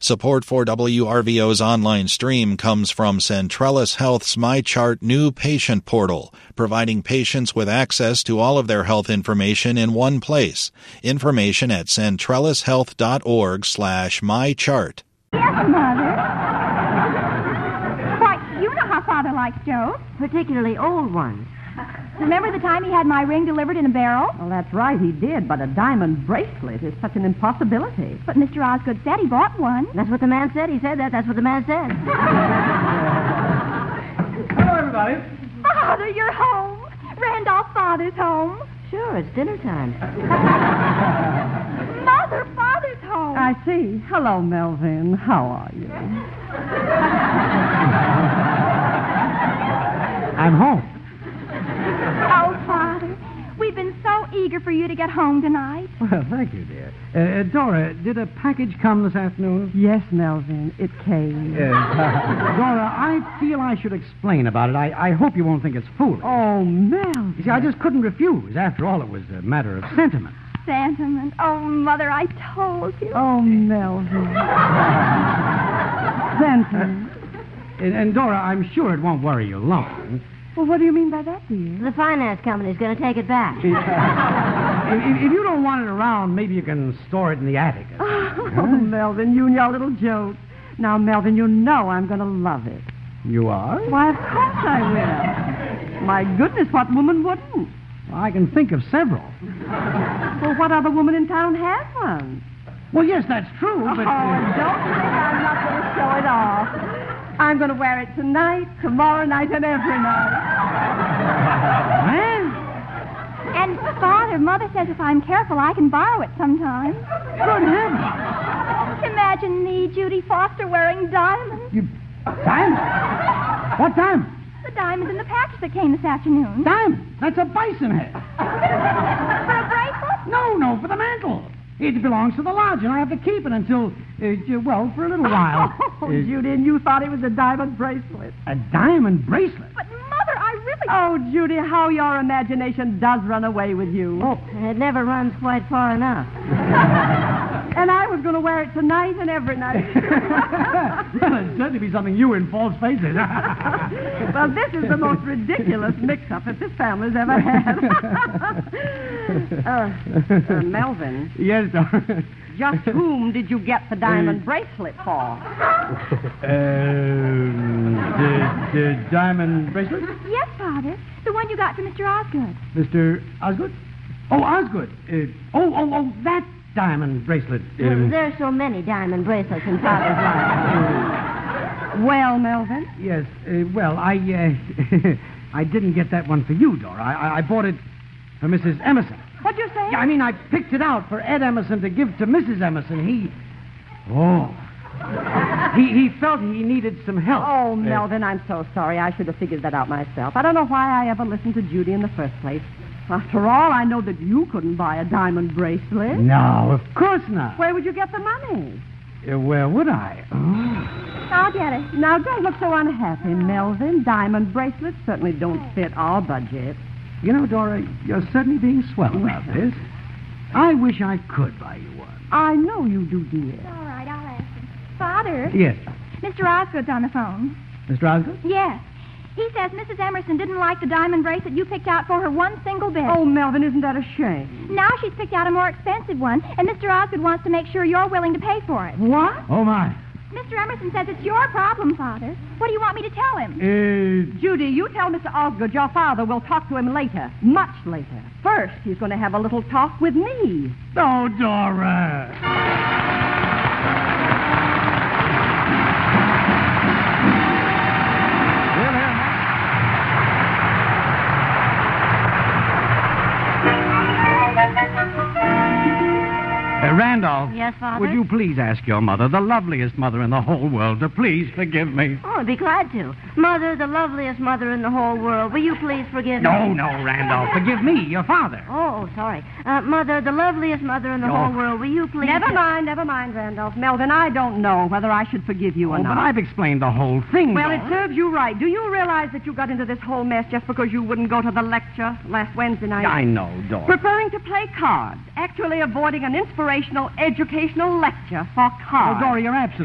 Support for WRVO's online stream comes from Centrellis Health's MyChart new patient portal, providing patients with access to all of their health information in one place. Information at centrellishealth.org/mychart. Yes, Mother. Why, you know how Father likes Joe. Particularly old ones. Remember the time he had my ring delivered in a barrel? Well, that's right, he did, but a diamond bracelet is such an impossibility. But Mr. Osgood said he bought one. That's what the man said. He said that. That's what the man said. Hello, everybody. Father, you're home. Randolph's father's home. Sure, it's dinner time. Mother, Father's home. I see. Hello, Melvin. How are you? I'm home. Oh, Father, we've been so eager for you to get home tonight. Well, thank you, dear. Dora, did a package come this afternoon? Yes, Melvin, it came. Dora, I feel I should explain about it. I hope you won't think it's foolish. Oh, Melvin. You see, I just couldn't refuse. After all, it was a matter of sentiment. Sentiment. Oh, Mother, I told you. Oh, Melvin. Sentiment. And Dora, I'm sure it won't worry you long. Well, what do you mean by that, dear? The finance company's going to take it back. If you don't want it around, maybe you can store it in the attic. Oh, Melvin, you and your little joke. Now, Melvin, you know I'm going to love it. You are? Why, of course I will. My goodness, what woman wouldn't? I can think of several. Well, what other woman in town has one? Well, yes, that's true, but... Oh, don't think I'm not going to show it off. I'm going to wear it tonight, tomorrow night, and every night. Well, And, Father, Mother says if I'm careful, I can borrow it sometime. good heavens. Imagine me, Judy Foster, wearing diamonds. Diamond? What diamond? The diamonds in the package that came this afternoon. Diamond? That's a bison head. For a bracelet? No, for the mantle. It belongs to the lodge, and I have to keep it until, for a little while. Oh, Judy, and you thought it was a diamond bracelet. A diamond bracelet? But, Mother, I really... Oh, Judy, how your imagination does run away with you. Oh, it never runs quite far enough. And I was going to wear it tonight and every night. Well, it'd certainly be something you in false faces. Well, this is the most ridiculous mix-up that this family's ever had. Melvin. Yes, Dora. Just whom did you get the diamond bracelet for? The diamond bracelet? Yes, Father. The one you got from Mr. Osgood. Mr. Osgood? Oh, Osgood. That diamond bracelet. There's so many diamond bracelets in Father's life. Well, Melvin? Yes, I didn't get that one for you, Dora. I bought it for Mrs. Emerson. What'd you say? Yeah, I mean, I picked it out for Ed Emerson to give to Mrs. Emerson. He felt he needed some help. Oh, Melvin, I'm so sorry. I should have figured that out myself. I don't know why I ever listened to Judy in the first place. After all, I know that you couldn't buy a diamond bracelet. No, of course not. Where would you get the money? Where would I? I'll get it. Now, don't look so unhappy, Melvin. Diamond bracelets certainly don't fit our budget. You know, Dora, you're certainly being swell about this. I wish I could buy you one. I know you do, dear. All right, I'll ask him. Father? Yes. Mr. Osgood's on the phone. Mr. Osgood? Yes. He says Mrs. Emerson didn't like the diamond bracelet you picked out for her one single bit. Oh, Melvin, isn't that a shame? Now she's picked out a more expensive one, and Mr. Osgood wants to make sure you're willing to pay for it. What? Oh, my. Mr. Emerson says it's your problem, Father. What do you want me to tell him? Judy, you tell Mr. Osgood your father will talk to him later. Much later. First, he's going to have a little talk with me. Oh, Dora. Randolph. Yes, Father? Would you please ask your mother, the loveliest mother in the whole world, to please forgive me? Oh, I'd be glad to. Mother, the loveliest mother in the whole world, will you please forgive me? No, Randolph. Forgive me, your father. Oh, sorry. Mother, the loveliest mother in the whole world, will you please... Never mind, Randolph. Melvin, I don't know whether I should forgive you or not. But I've explained the whole thing, Well, Dora. it serves you right. Do you realize that you got into this whole mess just because you wouldn't go to the lecture last Wednesday night? I know, Dora. Preferring to play cards, actually avoiding an inspirational, educational lecture for cards. Oh, Dora, you're absolutely